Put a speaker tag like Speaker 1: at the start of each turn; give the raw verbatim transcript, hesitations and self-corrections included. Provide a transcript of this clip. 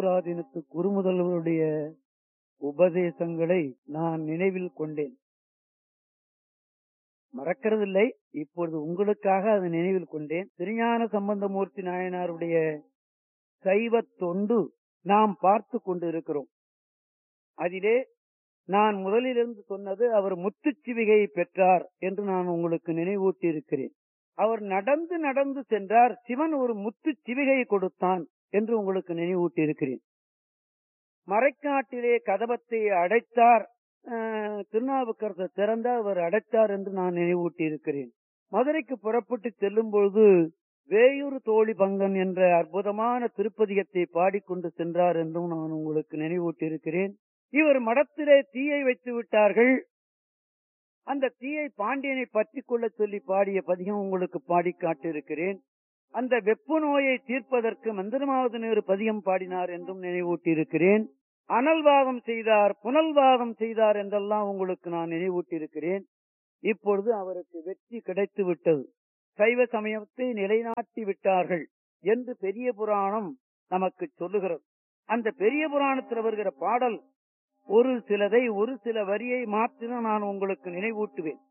Speaker 1: சுராதீனத்து குருமுதல்வருடைய உபதேசங்களை நான் நினைவில் கொண்டேன். மறக்கிறதில்லை. இப்பொழுது உங்களுக்காக அதை நினைவில் கொண்டேன். திருஞான சம்பந்தமூர்த்தி நாயனாருடைய சைவ தொண்டு நாம் பார்த்து கொண்டிருக்கிறோம். அதிலே நான் முதலிலிருந்து சொன்னது, அவர் முத்துச்சிவிகையை பெற்றார் என்று நான் உங்களுக்கு நினைவூட்டி இருக்கிறேன். அவர் நடந்து நடந்து சென்றார், சிவன் ஒரு முத்து சிவிகையை கொடுத்தான் என்று உங்களுக்கு நினைவூட்டி இருக்கிறேன். மறைக்காட்டிலே கதவத்தை அடைத்தார், திருநாவுக்கரசர் திறந்த அவர் அடைத்தார் என்று நான் நினைவூட்டி இருக்கிறேன். மதுரைக்கு புறப்பட்டு செல்லும் பொழுது வேயூர் தோழி பங்கன் என்ற அற்புதமான திருப்பதிகத்தை பாடிக்கொண்டு சென்றார் என்றும் நான் உங்களுக்கு நினைவூட்டி இருக்கிறேன். இவர் மடத்திலே தீயை வைத்து விட்டார்கள். அந்த தீயை பாண்டியனை பற்றி கொள்ள சொல்லி பாடிய பதிகம் உங்களுக்கு பாடி காட்டியிருக்கிறேன். அந்த வெப்பு நோயை தீர்ப்பதற்கு மந்திரமாவது நேரு பதிகம் பாடினார் என்றும் நினைவூட்டி இருக்கிறேன். அனல்வாதம் செய்தார், புனல்வாதம் செய்தார் என்றெல்லாம் உங்களுக்கு நான் நினைவூட்டி இருக்கிறேன். இப்பொழுது அவருக்கு வெற்றி கிடைத்து விட்டது. சைவ சமயத்தை நிலைநாட்டி விட்டார்கள் என்று பெரிய புராணம் நமக்கு சொல்லுகிறது. அந்த பெரிய புராணத்தில் வருகிற பாடல் ஒரு சிலதை ஒரு சில வரியை மாற்றின நான் உங்களுக்கு நினைவூட்டுவேன்.